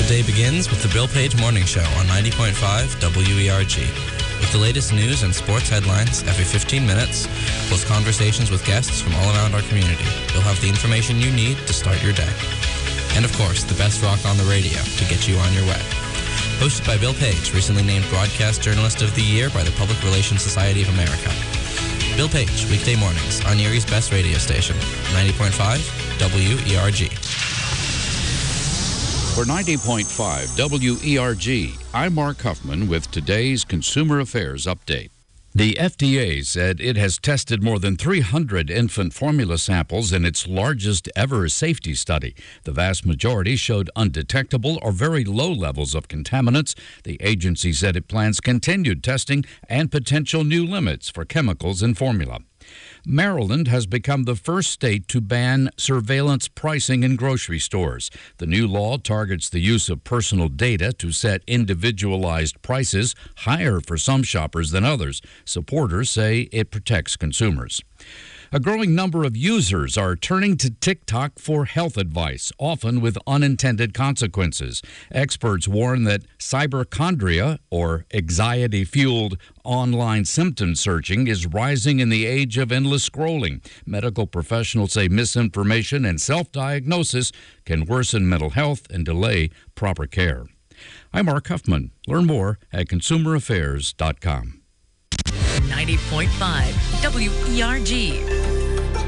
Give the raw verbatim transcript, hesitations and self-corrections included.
Day begins with the Bill Page Morning Show on ninety point five W E R G. With the latest news and sports headlines every fifteen minutes, plus conversations with guests from all around our community, you'll have the information you need to start your day. And of course, the best rock on the radio to get you on your way. Hosted by Bill Page, recently named Broadcast Journalist of the Year by the Public Relations Society of America. Bill Page, weekday mornings on Erie's best radio station, ninety point five W E R G. For ninety point five W E R G, I'm Mark Huffman with today's Consumer Affairs Update. The F D A said it has tested more than three hundred infant formula samples in its largest ever safety study. The vast majority showed undetectable or very low levels of contaminants. The agency said it plans continued testing and potential new limits for chemicals in formula. Maryland has become the first state to ban surveillance pricing in grocery stores. The new law targets the use of personal data to set individualized prices higher for some shoppers than others. Supporters say it protects consumers. A growing number of users are turning to TikTok for health advice, often with unintended consequences. Experts warn that cyberchondria, or anxiety-fueled online symptom searching, is rising in the age of endless scrolling. Medical professionals say misinformation and self-diagnosis can worsen mental health and delay proper care. I'm Mark Huffman. Learn more at consumer affairs dot com. ninety point five W E R G.